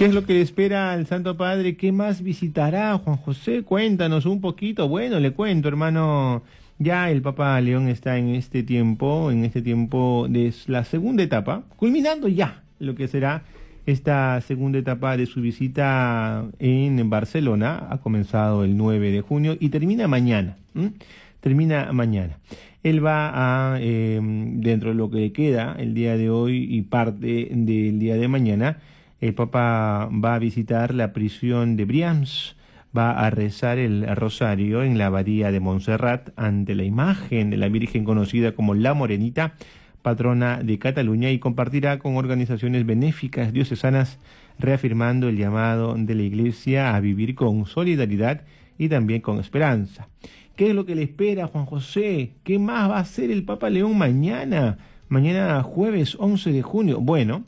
¿Qué es lo que le espera al Santo Padre? ¿Qué más visitará Juan José? Cuéntanos un poquito. Bueno, le cuento, hermano. Ya el Papa León está en este tiempo de la segunda etapa, culminando ya lo que será esta segunda etapa de su visita en Barcelona. Ha comenzado el 9 de junio y termina mañana. Termina mañana. Él va a, dentro de lo que queda el día de hoy y parte del día de mañana, el Papa va a visitar la prisión de Brians, va a rezar el rosario en la abadía de Montserrat ante la imagen de la Virgen conocida como la Morenita, patrona de Cataluña, y compartirá con organizaciones benéficas diocesanas, reafirmando el llamado de la Iglesia a vivir con solidaridad y también con esperanza. ¿Qué es lo que le espera a Juan José? ¿Qué más va a hacer el Papa León mañana? Mañana jueves 11 de junio. Bueno,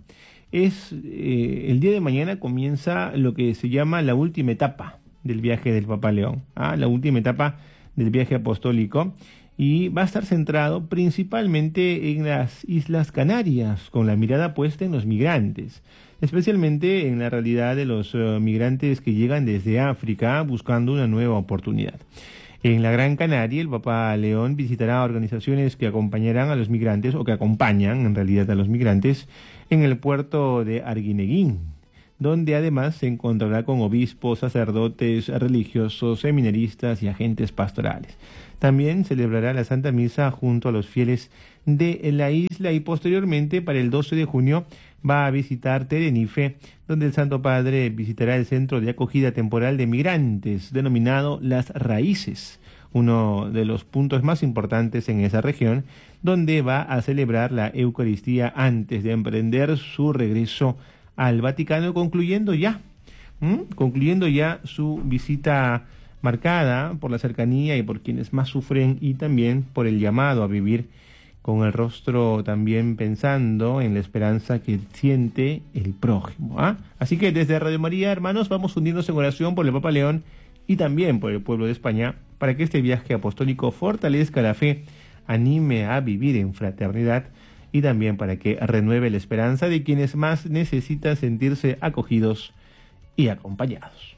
el día de mañana comienza lo que se llama la última etapa del viaje del Papa León, la última etapa del viaje apostólico, y va a estar centrado principalmente en las Islas Canarias, con la mirada puesta en los migrantes, especialmente en la realidad de los migrantes que llegan desde África buscando una nueva oportunidad. En la Gran Canaria, el Papa León visitará organizaciones que acompañarán a los migrantes, o que acompañan en realidad a los migrantes, en el puerto de Arguineguín, donde además se encontrará con obispos, sacerdotes, religiosos, seminaristas y agentes pastorales. También celebrará la Santa Misa junto a los fieles de la isla, y posteriormente, para el 12 de junio, va a visitar Tenerife, donde el Santo Padre visitará el centro de acogida temporal de migrantes, denominado Las Raíces, uno de los puntos más importantes en esa región, donde va a celebrar la Eucaristía antes de emprender su regreso al Vaticano, concluyendo ya su visita marcada por la cercanía y por quienes más sufren, y también por el llamado a vivir con el rostro también pensando en la esperanza que siente el prójimo. Así que desde Radio María, hermanos, vamos uniéndose en oración por el Papa León y también por el pueblo de España, para que este viaje apostólico fortalezca la fe, anime a vivir en fraternidad, y también para que renueve la esperanza de quienes más necesitan sentirse acogidos y acompañados.